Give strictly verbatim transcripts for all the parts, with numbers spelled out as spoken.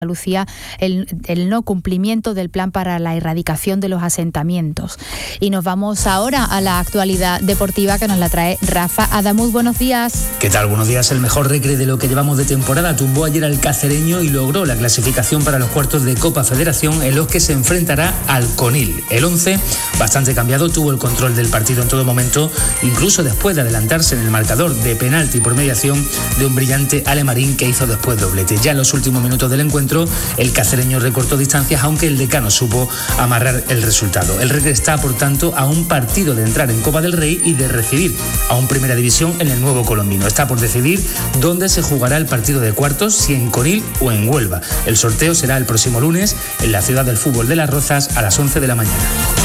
Andalucía el, el no cumplimiento del plan para la erradicación de los asentamientos. Y nos vamos ahora a la actualidad deportiva que nos la trae Rafa Adamuz. Buenos días. ¿Qué tal? Buenos días. El mejor recre de lo que llevamos de temporada tumbó ayer al Cacereño y logró la clasificación para los cuartos de Copa Federación, en los que se enfrentará al Conil. El once, bastante cambiado, tuvo el control del partido en todo momento, incluso después de adelantarse en el marcador de penalti por mediación de un brillante Alemarín que hizo después doblete. Ya en los últimos minutos del encuentro, el cacereño recortó distancias, aunque el decano supo amarrar el resultado. El Recre está, por tanto, a un partido de entrar en Copa del Rey y de recibir a un Primera División en el nuevo colombino. Está por decidir dónde se jugará el partido de cuartos, si en Conil o en Huelva. El sorteo será el próximo lunes en la Ciudad del Fútbol de Las Rozas a las once de la mañana.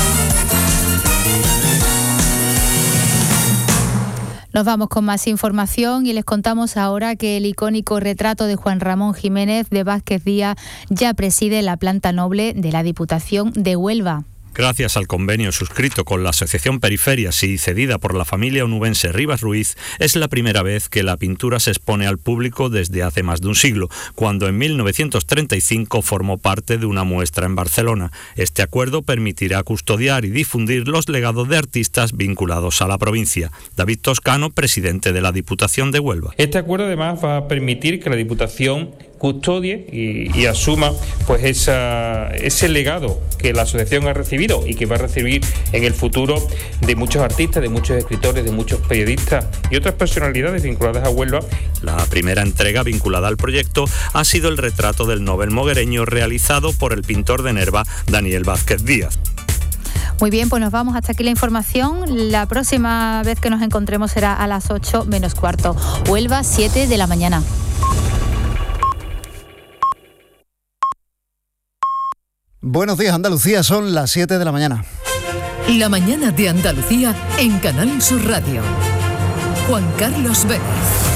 Nos vamos con más información y les contamos ahora que el icónico retrato de Juan Ramón Jiménez de Vázquez Díaz ya preside la planta noble de la Diputación de Huelva. Gracias al convenio suscrito con la Asociación Periferias y cedida por la familia onubense Rivas Ruiz, es la primera vez que la pintura se expone al público desde hace más de un siglo, cuando en mil novecientos treinta y cinco formó parte de una muestra en Barcelona. Este acuerdo permitirá custodiar y difundir los legados de artistas vinculados a la provincia. David Toscano, presidente de la Diputación de Huelva. Este acuerdo además va a permitir que la Diputación custodie y, y asuma pues esa, ese legado que la asociación ha recibido y que va a recibir en el futuro de muchos artistas, de muchos escritores, de muchos periodistas y otras personalidades vinculadas a Huelva. La primera entrega vinculada al proyecto ha sido el retrato del Nobel moguereño realizado por el pintor de Nerva Daniel Vázquez Díaz. Muy bien, pues nos vamos hasta aquí la información. La próxima vez que nos encontremos será a las ocho menos cuarto. Huelva, siete de la mañana. Buenos días, Andalucía, son las siete de la mañana. La mañana de Andalucía en Canal Sur Radio. Juan Carlos Vélez.